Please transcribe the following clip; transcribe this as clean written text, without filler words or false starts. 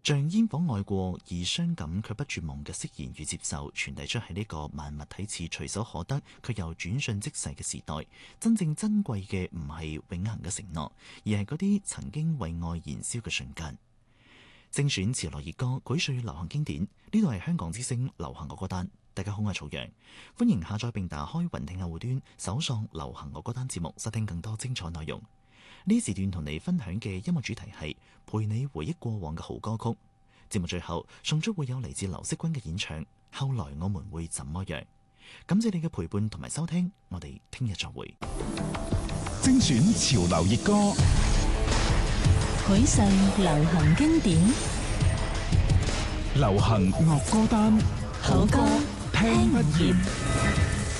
像煙火愛過而傷感卻不絕望嘅釋然與接受，傳遞出喺呢個萬物睇似隨手可得卻又轉瞬即逝嘅時代，真正珍貴嘅唔係永恆嘅承諾，而係嗰啲曾經為愛燃燒嘅瞬間。精選潮流熱歌，膾炙流行經典，呢度係香港之聲流行樂歌單。大家好，我係曹陽，歡迎下載並打開雲聽客戶端，搜索流行樂歌單節目，收聽更多精彩內容。呢時段同你分享嘅音樂主題係陪你回憶過往嘅好歌曲。節目最後送出會有嚟自劉惜君嘅演唱《後來我們會怎麼樣》。感謝你嘅陪伴同埋收聽，我哋聽日再會。 精選潮流熱歌， 膾炙流行經典， 流行樂歌單， 好歌聽不厭。